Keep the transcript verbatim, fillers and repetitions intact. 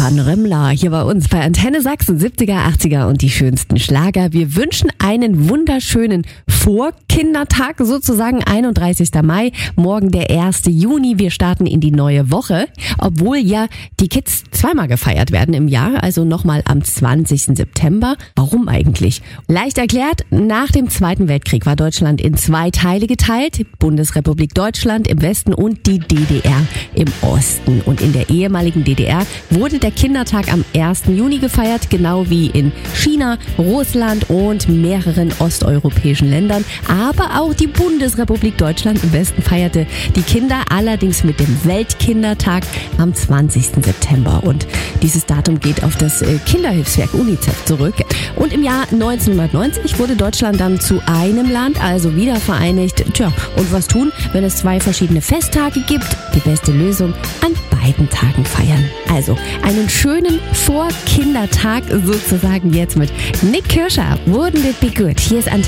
Stefan Remmler hier bei uns bei Antenne Sachsen, siebziger, achtziger und die schönsten Schlager. Wir wünschen einen wunderschönen Vorkindertag, sozusagen einunddreißigster Mai, morgen der erste Juni. Wir starten in die neue Woche, obwohl ja die Kids zweimal gefeiert werden im Jahr, also nochmal am zwanzigsten September. Warum eigentlich? Leicht erklärt, nach dem Zweiten Weltkrieg war Deutschland in zwei Teile geteilt, Bundesrepublik Deutschland im Westen und die D D R im Osten. Und in der ehemaligen D D R wurde der Kindertag am ersten Juni gefeiert, genau wie in China, Russland und mehreren osteuropäischen Ländern. Aber auch die Bundesrepublik Deutschland im Westen feierte die Kinder, allerdings mit dem Weltkindertag am zwanzigsten September. Und dieses Datum geht auf das Kinderhilfswerk UNICEF zurück. Und im Jahr neunzehnhundertneunzig wurde Deutschland dann zu einem Land, also wieder vereinigt. Tja, und was tun, wenn es zwei verschiedene Festtage gibt? Die beste Lösung: an beiden Tagen feiern. Also einen schönen Vorkindertag sozusagen jetzt mit Nick Kirscher. Wouldn't it be good? Hier ist Antenne.